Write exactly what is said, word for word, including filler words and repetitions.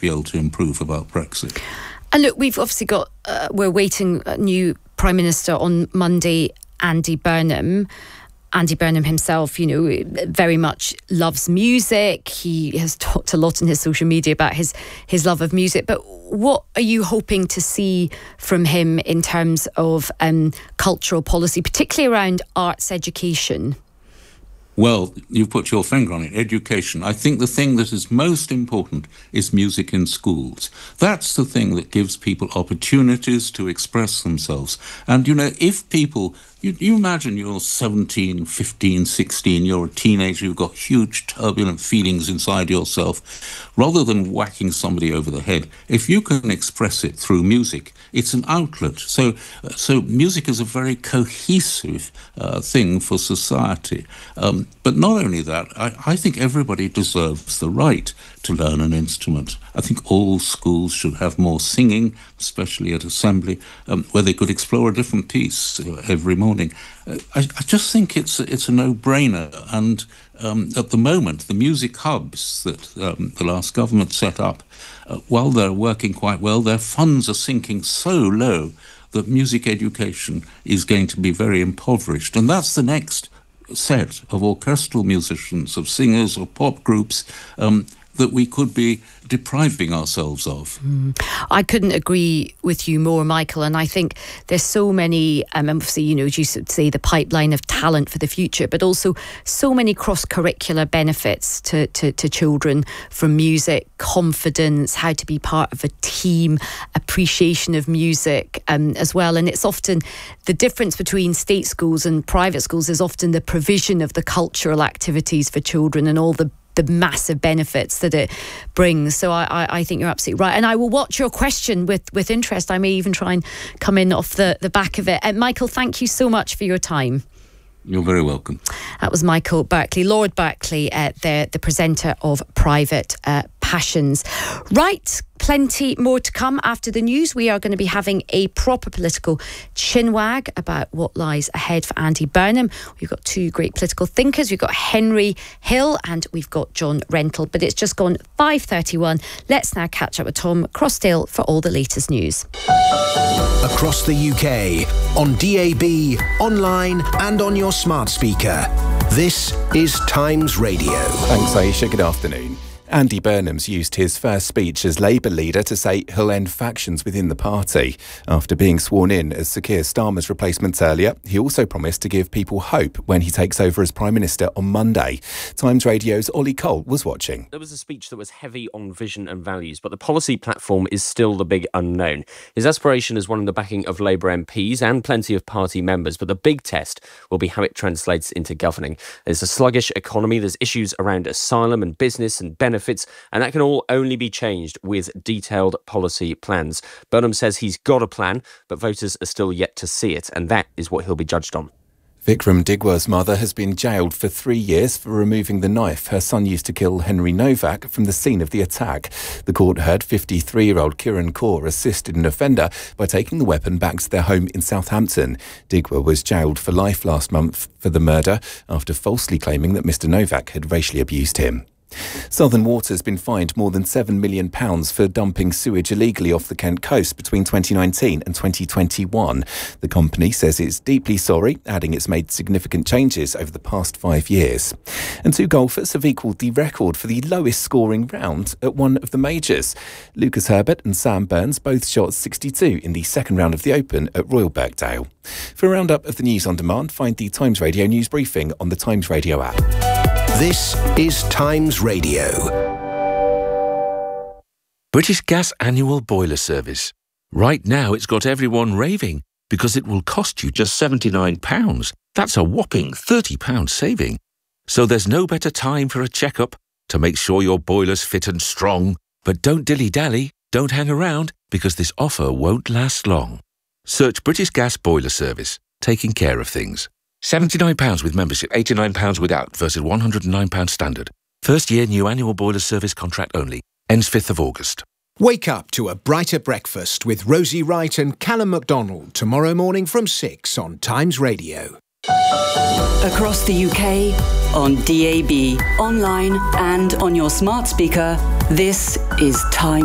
be able to improve about Brexit. And look, we've obviously got, uh, we're waiting a new Prime Minister on Monday, Andy Burnham. Andy Burnham himself, you know, very much loves music. He has talked a lot on his social media about his, his love of music. But what are you hoping to see from him in terms of um, cultural policy, particularly around arts education? Well, you've put your finger on it, education. I think the thing that is most important is music in schools. That's the thing that gives people opportunities to express themselves. And, you know, if people... You, you imagine you're seventeen, fifteen, sixteen, you're a teenager, you've got huge turbulent feelings inside yourself. Rather than whacking somebody over the head, if you can express it through music, it's an outlet. So uh, so music is a very cohesive uh, thing for society. Um, but not only that, I, I think everybody deserves the right to learn an instrument. I think all schools should have more singing, especially at assembly, um, where they could explore a different piece uh, every morning. Uh, I, I just think it's it's a no-brainer. And um, at the moment, the music hubs that um, the last government set up, uh, while they're working quite well, their funds are sinking so low that music education is going to be very impoverished. And that's the next set of orchestral musicians, of singers, of pop groups, um, that we could be depriving ourselves of. Mm. I couldn't agree with you more, Michael, and I think there's so many, um, obviously, you know, as you say, the pipeline of talent for the future, but also so many cross-curricular benefits to, to, to children from music, confidence, how to be part of a team, appreciation of music um, as well. And it's often the difference between state schools and private schools is often the provision of the cultural activities for children and all the the massive benefits that it brings. So I, I, I think you're absolutely right. And I will watch your question with, with interest. I may even try and come in off the, the back of it. And Michael, thank you so much for your time. You're very welcome. That was Michael Berkeley, Lord Berkeley, uh, the, the presenter of Private uh, Passions. Right, plenty more to come after the news. We are going to be having a proper political chinwag about what lies ahead for Andy Burnham. We've got two great political thinkers. We've got Henry Hill and we've got John Rentoul. But it's just gone five thirty-one. Let's now catch up with Tom Crossdale for all the latest news. Across the U K, on D A B, online and on your smart speaker. This is Times Radio. Thanks, Aisha. Good afternoon. Andy Burnham's used his first speech as Labour leader to say he'll end factions within the party. After being sworn in as Sir Keir Starmer's replacement earlier, he also promised to give people hope when he takes over as Prime Minister on Monday. Times Radio's Ollie Cole was watching. There was a speech that was heavy on vision and values, but the policy platform is still the big unknown. His aspiration has won the backing of Labour M Ps and plenty of party members, but the big test will be how it translates into governing. There's a sluggish economy, there's issues around asylum and business and benefits, and that can all only be changed with detailed policy plans. Burnham says he's got a plan, but voters are still yet to see it, and that is what he'll be judged on. Vikram Digwar's mother has been jailed for three years for removing the knife her son used to kill Henry Novak from the scene of the attack. The court heard fifty-three-year-old Kiran Kaur assisted an offender by taking the weapon back to their home in Southampton. Digwar was jailed for life last month for the murder after falsely claiming that Mister Novak had racially abused him. Southern Water has been fined more than seven million pounds for dumping sewage illegally off the Kent coast between twenty nineteen and twenty twenty-one. The company says it's deeply sorry, adding it's made significant changes over the past five years. And two golfers have equalled the record for the lowest scoring round at one of the majors. Lucas Herbert and Sam Burns both shot sixty-two in the second round of the Open at Royal Birkdale. For a roundup of the news on demand, find the Times Radio news briefing on the Times Radio app. This is Times Radio. British Gas Annual Boiler Service. Right now it's got everyone raving because it will cost you just seventy-nine pounds. That's a whopping thirty pounds saving. So there's no better time for a checkup to make sure your boiler's fit and strong. But don't dilly-dally, don't hang around, because this offer won't last long. Search British Gas Boiler Service, taking care of things. seventy-nine pounds with membership, eighty-nine pounds without versus one hundred and nine pounds standard. First year new annual boiler service contract only. Ends fifth of August. Wake up to a brighter breakfast with Rosie Wright and Callum MacDonald tomorrow morning from six on Times Radio. Across the U K, on D A B, online and on your smart speaker, this is Times